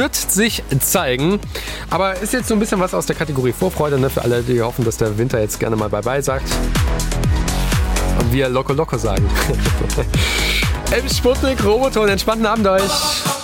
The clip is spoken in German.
wird sich zeigen. Aber ist jetzt so ein bisschen was aus der Kategorie Vorfreude, ne? Für alle, die hoffen, dass der Winter jetzt gerne mal Bye-Bye sagt. Und wir Loco Loco sagen. Sputnik, Roboton, entspannten Abend euch.